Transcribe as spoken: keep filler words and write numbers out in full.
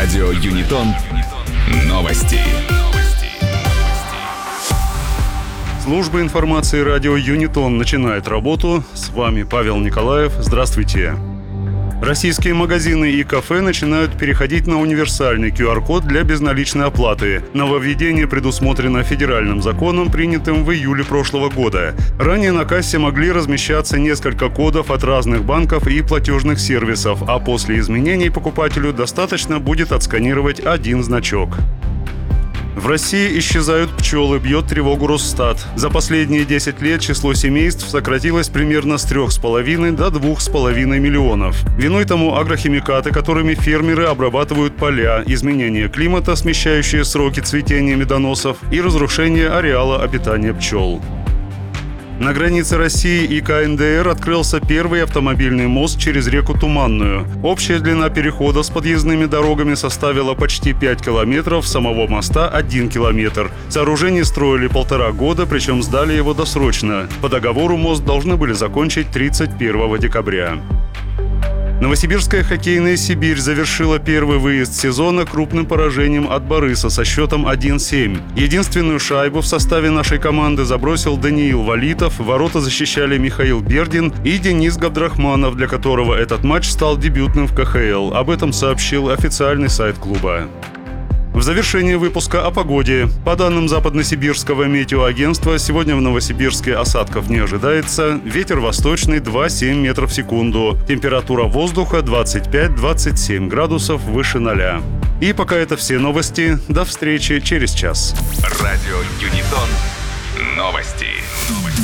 Радио Юнитон. Новости. Служба информации радио Юнитон начинает работу. С вами Павел Николаев. Здравствуйте. Российские магазины и кафе начинают переходить на универсальный ку ар код для безналичной оплаты. Нововведение предусмотрено федеральным законом, принятым в июле прошлого года. Ранее на кассе могли размещаться несколько кодов от разных банков и платежных сервисов, а после изменений покупателю достаточно будет отсканировать один значок. В России исчезают пчелы, бьет тревогу Росстат. За последние десять лет число семейств сократилось примерно с трёх с половиной до двух с половиной миллионов. Виной тому агрохимикаты, которыми фермеры обрабатывают поля, изменение климата, смещающие сроки цветения медоносов, и разрушение ареала обитания пчел. На границе России и ка эн дэ эр открылся первый автомобильный мост через реку Туманную. Общая длина перехода с подъездными дорогами составила почти пять километров, самого моста – один километр. Сооружение строили полтора года, причем сдали его досрочно. По договору мост должны были закончить тридцать первого декабря. Новосибирская хоккейная «Сибирь» завершила первый выезд сезона крупным поражением от «Бориса» со счетом один семь. Единственную шайбу в составе нашей команды забросил Даниил Валитов, ворота защищали Михаил Бердин и Денис Габдрахманов, для которого этот матч стал дебютным в ка ха эл. Об этом сообщил официальный сайт клуба. В завершение выпуска о погоде. По данным Западносибирского метеоагентства, сегодня в Новосибирске осадков не ожидается. Ветер восточный два семь метров в секунду. Температура воздуха двадцать пять - двадцать семь градусов выше ноля. И пока это все новости. До встречи через час. Радио Юнитон. Новости. Новости.